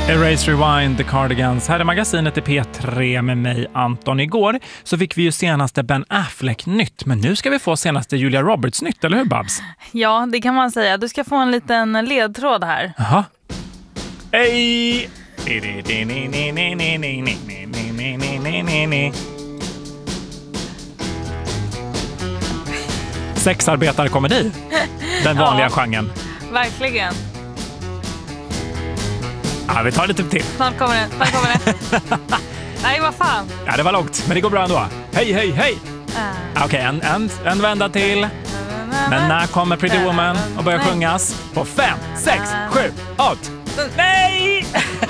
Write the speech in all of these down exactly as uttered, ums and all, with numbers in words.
Erase Rewind, The Cardigans. Här är magasinet i P tre med mig, Anton. Igår så fick vi ju senaste Ben Affleck-nytt, men nu ska vi få senaste Julia Roberts-nytt, eller hur Babs? Ja, det kan man säga. Du ska få en liten ledtråd här. Jaha. Hej! Sexarbetarkomedi. Den vanliga ja, genren. Verkligen. Ja, vi tar lite till. Snart kommer det. Snart kommer det. Nej, vad fan. Ja, det var långt, men det går bra ändå. Hej, hej, hej. Uh. Okej, okay, en, en, en vända till. Men när kommer Pretty Woman och börjar sjungas? På fem, sex, sju, åtta. Nej!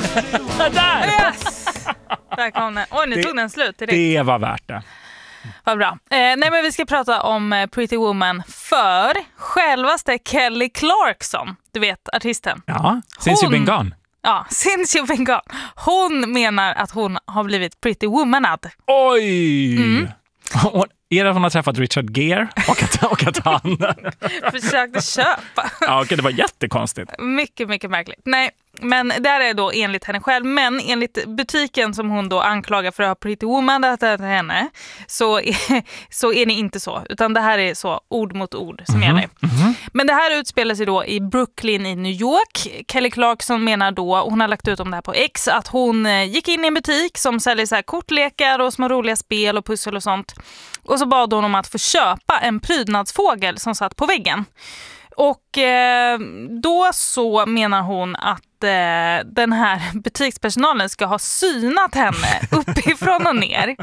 Där! Yes! Där kom den. Oj, nu det, tog den slut direkt. Det var värt det. Vad bra. Eh, nej, men vi ska prata om Pretty Woman för självaste Kelly Clarkson. Du vet, artisten. Ja, since you've been gone. Ja, since you've been gone. Hon menar att hon har blivit Pretty Womanad. Oj! Mm. Är det att hon har träffat Richard Gere och att, och att han försökte köpa? Ja, okej, det var jättekonstigt. Mycket, mycket märkligt. Nej, men det är då enligt henne själv. Men enligt butiken som hon då anklagar för att ha Pretty Woman till henne så är, så är det inte så. Utan det här är så ord mot ord som mm-hmm. gäller. Mm-hmm. Men det här utspelar sig då i Brooklyn i New York. Kelly Clarkson menar då, hon har lagt ut om det här på X, att hon gick in i en butik som säljer så här kortlekar och små roliga spel och pussel och sånt. Och så bad hon om att få köpa en prydnadsfågel som satt på väggen. Och eh, då så menar hon att eh, den här butikspersonalen ska ha synat henne uppifrån och ner.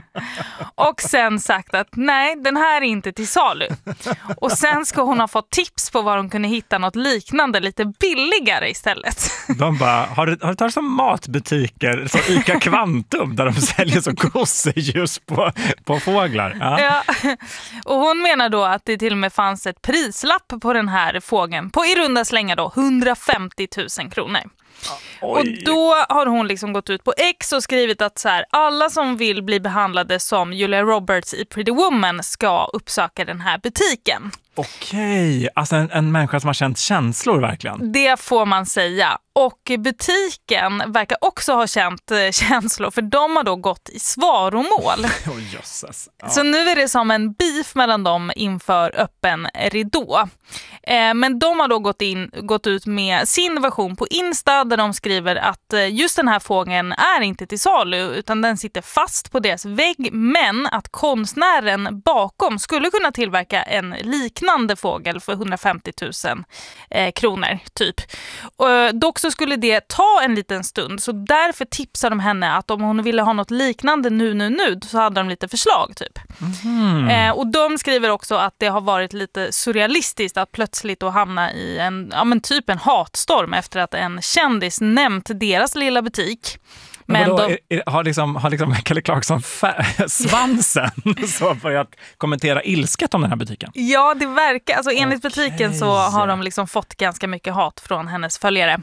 Och sen sagt att nej, den här är inte till salu. Och sen ska hon ha fått tips på var hon kunde hitta något liknande lite billigare istället. De bara, har du, har du tagit som matbutiker som Ica Kvantum där de säljer så gosedjus på, på fåglar? Ja. Ja. Och hon menar då att det till och med fanns ett prislapp på den här fågeln på i runda slängar då hundrafemtio tusen kronor. Oj. Och då har hon liksom gått ut på X och skrivit att så här, alla som vill bli behandlade som Julia Roberts i Pretty Woman ska uppsöka den här butiken. Okej, alltså en, en människa som har känt känslor verkligen. Det får man säga. Och butiken verkar också ha känt eh, känslor, för de har då gått i svaromål. Oh, jösses. Ja. Så nu är det som en beef mellan dem inför öppen ridå. Eh, men de har då gått, in, gått ut med sin version på Insta där de skriver att eh, just den här fågeln är inte till salu utan den sitter fast på deras vägg, men att konstnären bakom skulle kunna tillverka en liknande fågel för hundrafemtio tusen eh, kronor typ. Och, dock så skulle det ta en liten stund, så därför tipsar de henne att om hon ville ha något liknande nu, nu, nu så hade de lite förslag typ. Mm. Eh, och de skriver också att det har varit lite surrealistiskt att plötsligt då hamna i en, ja, men typ en hatstorm efter att en kändis nämnt deras lilla butik. Men vadå, de... är, är, har, liksom, har liksom Kelly Clarkson fa- svansen så börjat kommentera ilsket om den här butiken? Ja, det verkar. Alltså, enligt okay. butiken så har de liksom fått ganska mycket hat från hennes följare.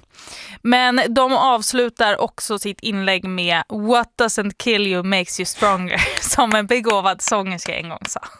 Men de avslutar också sitt inlägg med "What doesn't kill you makes you stronger", som en begåvad sångerska en gång sa.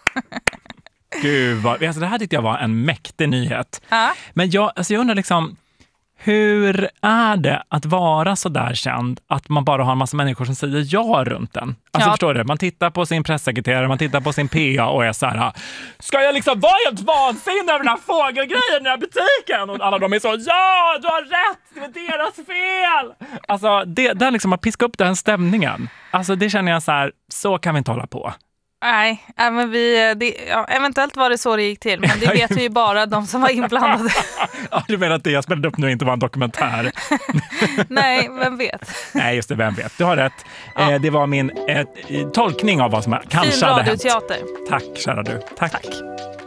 Gud, vad, alltså det här tyckte jag var en mäktig nyhet. Ja. Men jag, alltså jag undrar liksom, hur är det att vara så där känd att man bara har en massa människor som säger ja runt den? Alltså ja. Förstår du? Man tittar på sin pressekreterare, man tittar på sin P A och är så här: ska jag liksom vara helt vansinnig över den här fågelgrejen i den här butiken? Och alla de är så: ja, du har rätt, det är deras fel! Alltså det, det är liksom att piska upp den stämningen. Alltså det känner jag så här, så kan vi inte hålla på. Nej, men vi, det, ja, eventuellt var det så det gick till, men det vet vi ju bara de som var inblandade. Ja, du menar att det jag spelade upp nu inte var en dokumentär? Nej, vem vet? Nej, just det, vem vet. Du har rätt. Ja. Eh, det var min eh, tolkning av vad som kanske hade hänt. Fin radioteater. Tack, kära du. Tack. Tack.